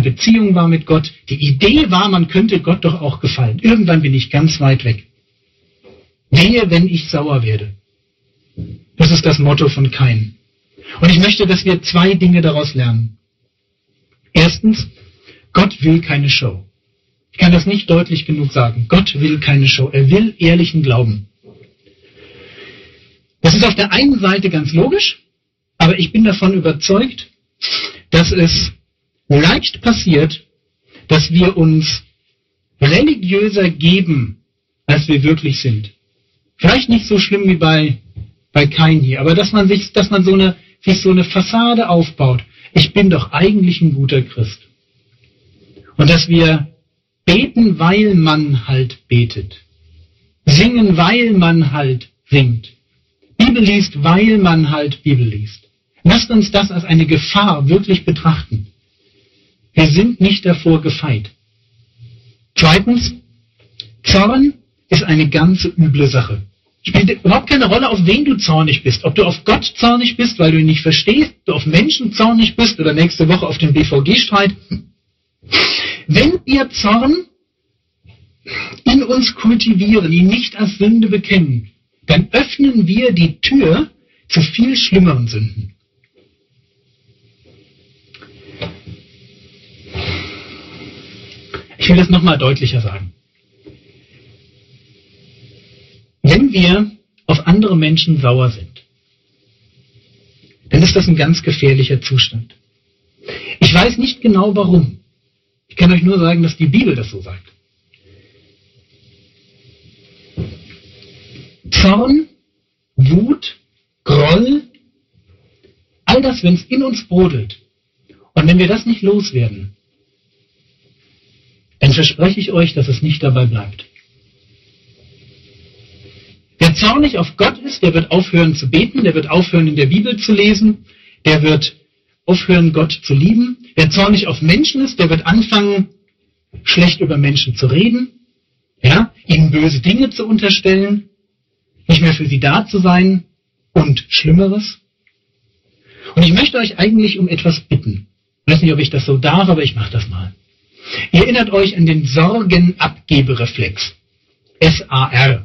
Beziehung war mit Gott. Die Idee war, man könnte Gott doch auch gefallen. Irgendwann bin ich ganz weit weg. Wehe, wenn ich sauer werde. Das ist das Motto von Kain. Und ich möchte, dass wir 2 Dinge daraus lernen. Erstens, Gott will keine Show. Ich kann das nicht deutlich genug sagen. Gott will keine Show. Er will ehrlichen Glauben. Das ist auf der einen Seite ganz logisch, aber ich bin davon überzeugt, dass es leicht passiert, dass wir uns religiöser geben, als wir wirklich sind. Vielleicht nicht so schlimm wie bei Kain hier, aber dass man sich so eine Fassade aufbaut. Ich bin doch eigentlich ein guter Christ. Und dass wir beten, weil man halt betet. Singen, weil man halt singt. Bibel liest, weil man halt Bibel liest. Lasst uns das als eine Gefahr wirklich betrachten. Wir sind nicht davor gefeit. Zweitens, Zorn ist eine ganz üble Sache. Spielt überhaupt keine Rolle, auf wen du zornig bist. Ob du auf Gott zornig bist, weil du ihn nicht verstehst, ob du auf Menschen zornig bist oder nächste Woche auf den BVG-Streit. Wenn wir Zorn in uns kultivieren, ihn nicht als Sünde bekennen, dann öffnen wir die Tür zu viel schlimmeren Sünden. Ich will das nochmal deutlicher sagen. Wenn wir auf andere Menschen sauer sind, dann ist das ein ganz gefährlicher Zustand. Ich weiß nicht genau warum. Ich kann euch nur sagen, dass die Bibel das so sagt. Zorn, Wut, Groll, all das, wenn es in uns brodelt und wenn wir das nicht loswerden, dann verspreche ich euch, dass es nicht dabei bleibt. Wer zornig auf Gott ist, der wird aufhören zu beten, der wird aufhören in der Bibel zu lesen, der wird aufhören Gott zu lieben. Wer zornig auf Menschen ist, der wird anfangen, schlecht über Menschen zu reden, ja, ihnen böse Dinge zu unterstellen, nicht mehr für sie da zu sein und Schlimmeres. Und ich möchte euch eigentlich um etwas bitten. Ich weiß nicht, ob ich das so darf, aber ich mache das mal. Ihr erinnert euch an den Sorgenabgebereflex. SAR.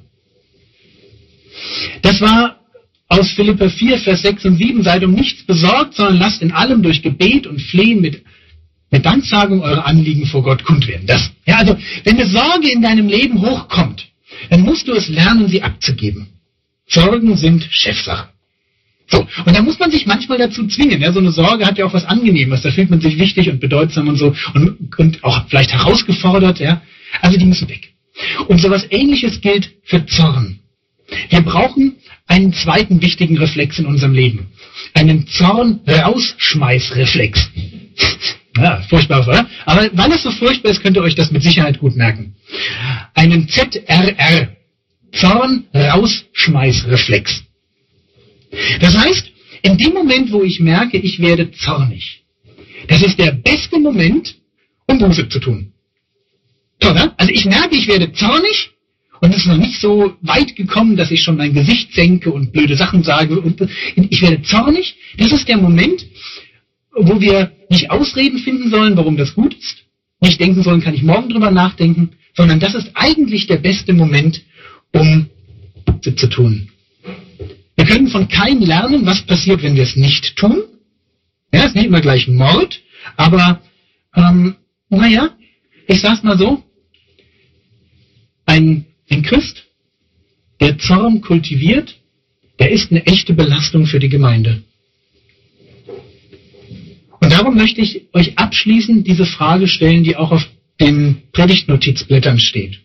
Das war aus Philipper 4, Vers 6 und 7. Seid um nichts besorgt, sondern lasst in allem durch Gebet und Flehen mit Danksagung eure Anliegen vor Gott kund werden. Ja, also, wenn eine Sorge in deinem Leben hochkommt, dann musst du es lernen, sie abzugeben. Sorgen sind Chefsache. So, und da muss man sich manchmal dazu zwingen. Ja, so eine Sorge hat ja auch was Angenehmes. Da fühlt man sich wichtig und bedeutsam und so und auch vielleicht herausgefordert. Ja, also die müssen weg. Und sowas Ähnliches gilt für Zorn. Wir brauchen einen zweiten wichtigen Reflex in unserem Leben. Einen Zorn-Rausschmeiß-Reflex. Ja, furchtbar, oder? Aber weil es so furchtbar ist, könnt ihr euch das mit Sicherheit gut merken. Einen ZRR. Zorn-Rausschmeiß-Reflex. Das heißt, in dem Moment, wo ich merke, ich werde zornig, das ist der beste Moment, um Buße zu tun. Toll, ne? Also ich merke, ich werde zornig und es ist noch nicht so weit gekommen, dass ich schon mein Gesicht senke und blöde Sachen sage und ich werde zornig. Das ist der Moment, wo wir nicht Ausreden finden sollen, warum das gut ist, nicht denken sollen, kann ich morgen drüber nachdenken, sondern das ist eigentlich der beste Moment, um Buße zu tun. Wir können von Kain lernen, was passiert, wenn wir es nicht tun. Ja, ist nicht immer gleich ein Mord, aber ich sag's mal so, ein Christ, der Zorn kultiviert, der ist eine echte Belastung für die Gemeinde. Und darum möchte ich euch abschließend diese Frage stellen, die auch auf den Predigtnotizblättern steht.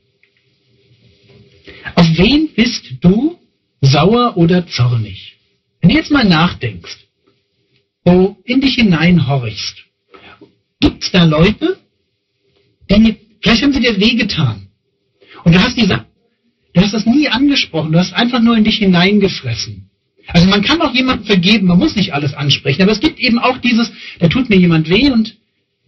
Auf wen bist du sauer oder zornig? Wenn du jetzt mal nachdenkst, wo in dich hineinhorchst, gibt es da Leute, die, vielleicht haben sie dir wehgetan. Und du hast das nie angesprochen, du hast einfach nur in dich hineingefressen. Also man kann auch jemandem vergeben, man muss nicht alles ansprechen, aber es gibt eben auch dieses, da tut mir jemand weh und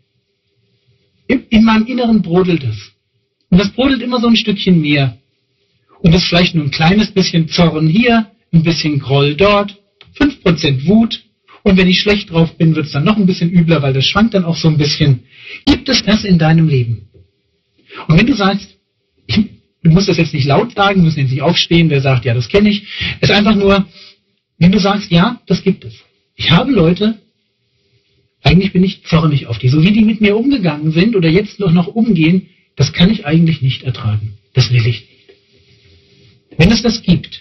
in meinem Inneren brodelt es. Und das brodelt immer so ein Stückchen mehr. Und das ist vielleicht nur ein kleines bisschen Zorn hier, ein bisschen Groll dort, 5% Wut Und wenn ich schlecht drauf bin, wird es dann noch ein bisschen übler, weil das schwankt dann auch so ein bisschen. Gibt es das in deinem Leben? Und wenn du sagst, du musst das jetzt nicht laut sagen, du musst jetzt nicht aufstehen, wer sagt, ja, das kenne ich. Es ist einfach nur, wenn du sagst, ja, das gibt es. Ich habe Leute, eigentlich bin ich zornig auf die. So wie die mit mir umgegangen sind oder jetzt noch umgehen, das kann ich eigentlich nicht ertragen. Das will ich nicht. Wenn es das gibt,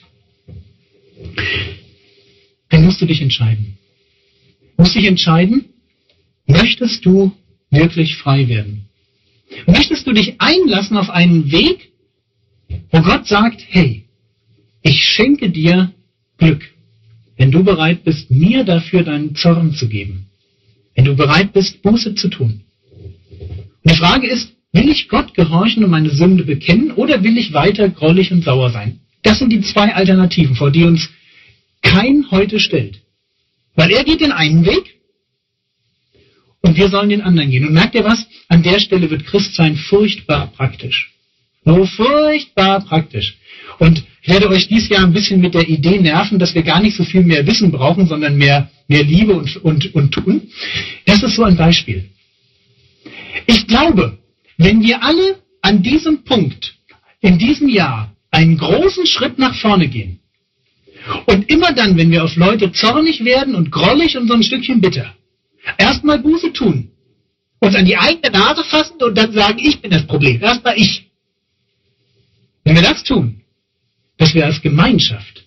dann musst du dich entscheiden. Du musst dich entscheiden, möchtest du wirklich frei werden? Möchtest du dich einlassen auf einen Weg, wo Gott sagt, hey, ich schenke dir Glück, wenn du bereit bist, mir dafür deinen Zorn zu geben. Wenn du bereit bist, Buße zu tun. Und die Frage ist, will ich Gott gehorchen und meine Sünde bekennen oder will ich weiter grollig und sauer sein? Das sind die zwei Alternativen, vor die uns kein heute stellt. Weil er geht den einen Weg und wir sollen den anderen gehen. Und merkt ihr was? An der Stelle wird Christsein furchtbar praktisch. So furchtbar praktisch. Und ich werde euch dieses Jahr ein bisschen mit der Idee nerven, dass wir gar nicht so viel mehr Wissen brauchen, sondern mehr Liebe und Tun. Das ist so ein Beispiel. Ich glaube, wenn wir alle an diesem Punkt in diesem Jahr einen großen Schritt nach vorne gehen und immer dann, wenn wir auf Leute zornig werden und grollig und so ein Stückchen bitter, erstmal Buße tun, uns an die eigene Nase fassen und dann sagen, ich bin das Problem. Erstmal ich. Wenn wir das tun, dass wir als Gemeinschaft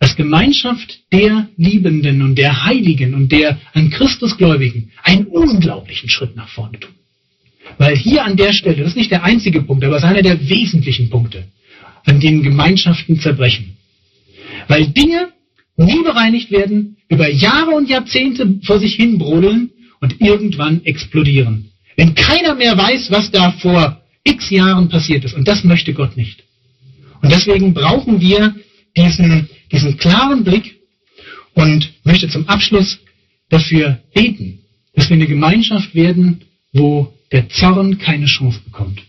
der Liebenden und der Heiligen und der an Christus Gläubigen einen unglaublichen Schritt nach vorne tun. Weil hier an der Stelle, das ist nicht der einzige Punkt, aber es ist einer der wesentlichen Punkte, an denen Gemeinschaften zerbrechen. Weil Dinge nie bereinigt werden, über Jahre und Jahrzehnte vor sich hin brodeln und irgendwann explodieren. Wenn keiner mehr weiß, was da vor x Jahren passiert ist. Und das möchte Gott nicht. Und deswegen brauchen wir diesen klaren Blick und möchte zum Abschluss dafür beten, dass wir eine Gemeinschaft werden, wo der Zorn keine Chance bekommt.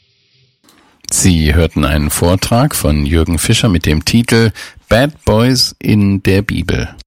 Sie hörten einen Vortrag von Jürgen Fischer mit dem Titel Bad Boys in der Bibel.